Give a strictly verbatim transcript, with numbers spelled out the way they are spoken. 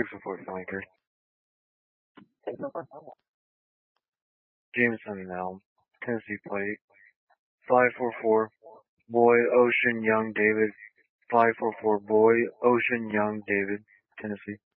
six oh four flanker. Jameson and Elm. Tennessee plate. five four four. Boy, Ocean, Young, David. five four four. Boy, Ocean, Young, David. Tennessee.